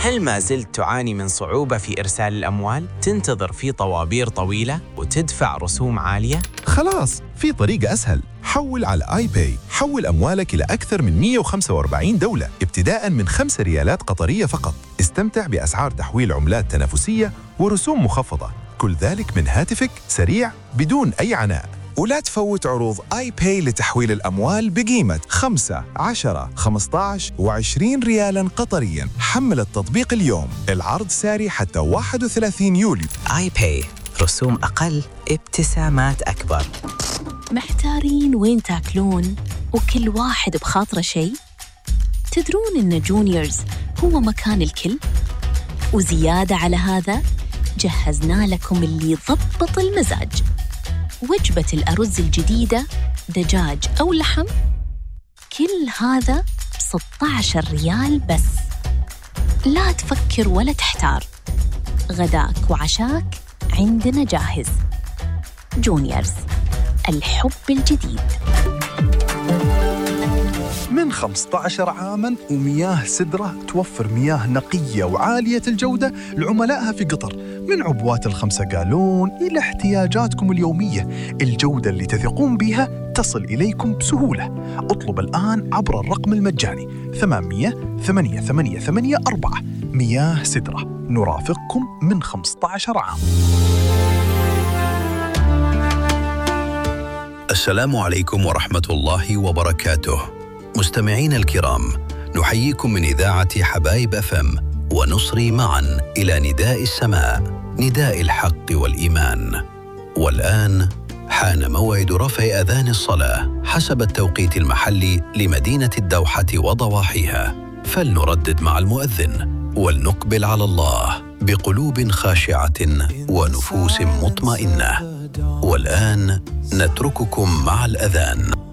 هل ما زلت تعاني من صعوبة في إرسال الأموال؟ تنتظر في طوابير طويلة وتدفع رسوم عالية؟ خلاص، في طريقة أسهل. حول على آي باي. حول أموالك إلى أكثر من 145 دولة ابتداءً من 5 ريالات قطرية فقط. استمتع بأسعار تحويل عملات تنافسية ورسوم مخفضة، كل ذلك من هاتفك، سريع بدون أي عناء. ولا تفوت عروض آي باي لتحويل الأموال بقيمة 5، 10، 15 و20 ريالاً قطرياً. حمل التطبيق اليوم، العرض ساري حتى 31 يوليو. آي باي، رسوم أقل، ابتسامات أكبر. محتارين وين تاكلون وكل واحد بخاطره شيء؟ تدرون إن جونيورز هو مكان الكل؟ وزيادة على هذا جهزنا لكم اللي يضبط المزاج. وجبة الأرز الجديدة، دجاج أو لحم، كل هذا ب16 ريال بس. لا تفكر ولا تحتار، غداك وعشاك عندنا جاهز. جونيورز، الحب الجديد. من 15 عاماً ومياه سدرة توفر مياه نقية وعالية الجودة لعملائها في قطر، من عبوات ال5 جالون إلى احتياجاتكم اليومية. الجودة اللي تثقون بها تصل إليكم بسهولة. اطلب الآن عبر الرقم المجاني 800-8884. مياه سدرة، نرافقكم من 15 عام. السلام عليكم ورحمة الله وبركاته. مستمعين الكرام، نحييكم من إذاعة حبايب FM ونصري معا إلى نداء السماء، نداء الحق والإيمان. والآن حان موعد رفع أذان الصلاة حسب التوقيت المحلي لمدينة الدوحة وضواحيها، فلنردد مع المؤذن ولنقبل على الله بقلوب خاشعة ونفوس مطمئنة. والآن نترككم مع الأذان.